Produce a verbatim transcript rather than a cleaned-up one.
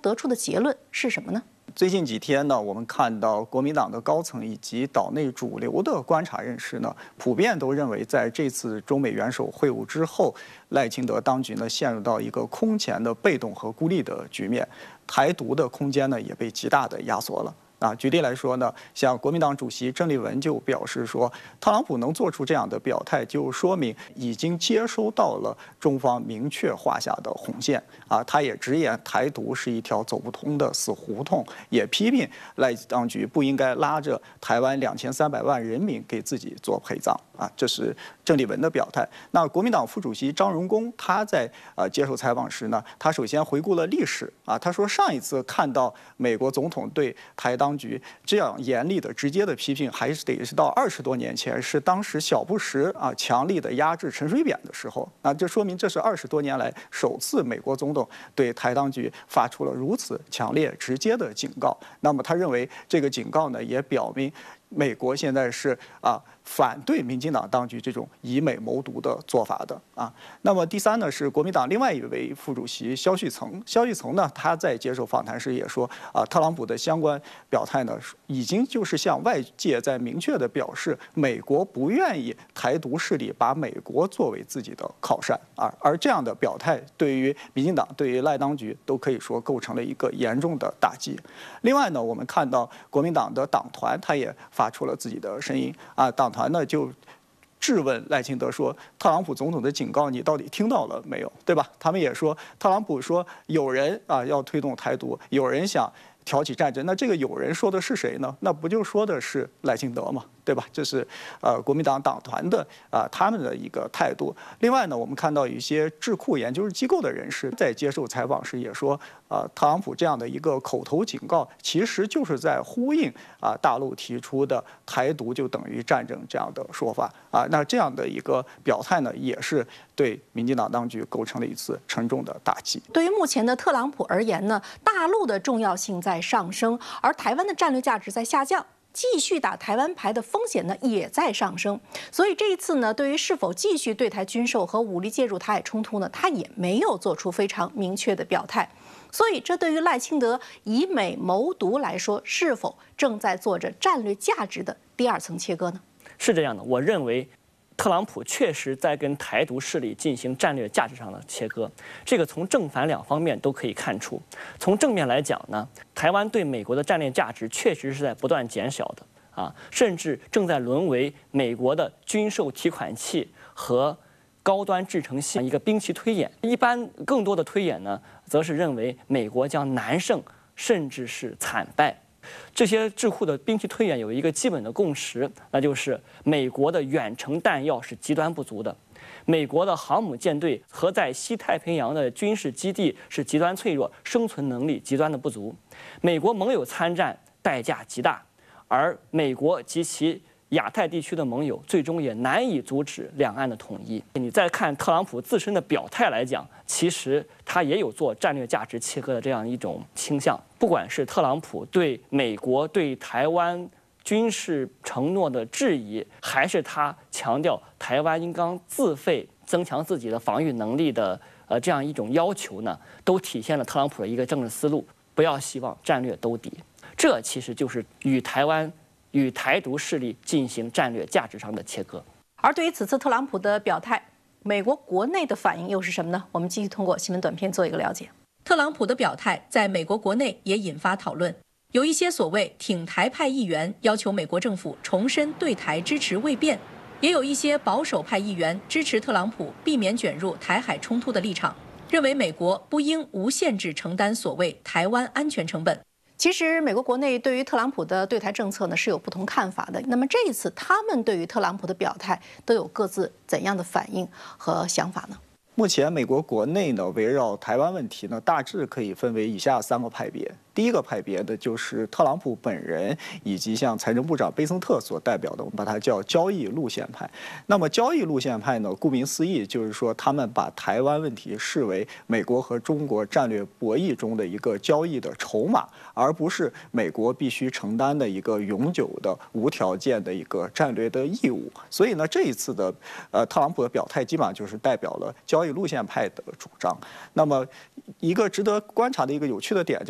得出的结论是什么呢？ 最近几天呢，我们看到国民党的高层以及岛内主流的观察人士呢，普遍都认为，在这次中美元首会晤之后，赖清德当局呢陷入到一个空前的被动和孤立的局面，台独的空间呢也被极大的压缩了。啊，举例来说呢，像国民党主席郑丽文就表示说，特朗普能做出这样的表态，就说明已经接收到了中方明确画下的红线。啊，他也直言台独是一条走不通的死胡同，也批评赖当局不应该拉着台湾两千三百万人民给自己做陪葬。啊，这是郑丽文的表态。那国民党副主席张荣恭他在呃接受采访时呢，他首先回顾了历史。啊，他说上一次看到美国总统对台当局这样严厉的、直接的批评，还是得是到二十多年前，是当时小布什啊强力的压制陈水扁的时候。啊，这说明这是二十多年来首次美国总统对台当局发出了如此强烈、直接的警告。那么他认为这个警告呢，也表明美国现在是啊反对民进党当局这种以美谋独的做法的啊。那么第三呢，是国民党另外一位副主席萧旭岑。萧旭岑呢，他在接受访谈时也说啊，特朗普的相关表态呢，已经就是向外界在明确的表示，美国不愿意台独势力把美国作为自己的靠山啊。而这样的表态，对于民进党、对于赖当局都可以说构成了一个严重的打击。另外呢，我们看到国民党的党团，他也发出了自己的声音啊，党团呢就质问赖清德说：“特朗普总统的警告你到底听到了没有？对吧？”他们也说，特朗普说有人啊要推动台独，有人想挑起战争，那这个有人说的是谁呢？那不就说的是赖清德吗？对吧？这是呃国民党党团的啊、呃、他们的一个态度。另外呢，我们看到一些智库研究机构的人士在接受采访时也说，啊、呃、特朗普这样的一个口头警告，其实就是在呼应啊、呃、大陆提出的台独就等于战争这样的说法啊、呃。那这样的一个表态呢，也是对民进党当局构成了一次沉重的打击。 对于目前的特朗普而言呢，大陆的重要性在上升，而台湾的战略价值在下降。继续打台湾牌的风险呢也在上升，所以这一次呢，对于是否继续对台军售和武力介入台海冲突呢，他也没有做出非常明确的表态。所以，这对于赖清德以美谋独来说，是否正在做着战略价值的第二层切割呢？ 是这样的，我认为特朗普确实在跟台独势力进行战略价值上的切割，这个从正反两方面都可以看出。从正面来讲呢，台湾对美国的战略价值确实是在不断减小的啊，甚至正在沦为美国的军售提款器和高端制程系一个兵棋推演。一般更多的推演呢，则是认为美国将难胜，甚至是惨败。这些智库的兵棋推演有一个基本的共识，那就是美国的远程弹药是极端不足的，美国的航母舰队和在西太平洋的军事基地是极端脆弱，生存能力极端的不足。美国盟友参战代价极大，而美国及其亚太地区的盟友最终也难以阻止两岸的统一。你再看特朗普自身的表态来讲，其实他也有做战略价值切割的这样一种倾向。不管是特朗普对美国对台湾军事承诺的质疑，还是他强调台湾应当自费增强自己的防御能力的呃这样一种要求呢，都体现了特朗普的一个政治思路：不要希望战略兜底。这其实就是与台湾与台独势力进行战略价值上的切割。 而对于此次特朗普的表态，美国国内的反应又是什么呢？我们继续通过新闻短片做一个了解。特朗普的表态在美国国内也引发讨论，有一些所谓挺台派议员要求美国政府重申对台支持未变，也有一些保守派议员支持特朗普避免卷入台海冲突的立场，认为美国不应无限制承担所谓台湾安全成本。其实，美国国内对于特朗普的对台政策呢是有不同看法的。那么这一次，他们对于特朗普的表态都有各自怎样的反应和想法呢？ 目前美国国内呢，围绕台湾问题呢，大致可以分为以下三个派别。第一个派别的就是特朗普本人，以及像财政部长贝森特所代表的，我们把它叫交易路线派。那么交易路线派呢，顾名思义，就是说他们把台湾问题视为美国和中国战略博弈中的一个交易的筹码，而不是美国必须承担的一个永久的无条件的一个战略的义务。所以呢，这一次的呃特朗普的表态，基本上就是代表了交易路线派的主张。那么一个值得观察的一个有趣的点就。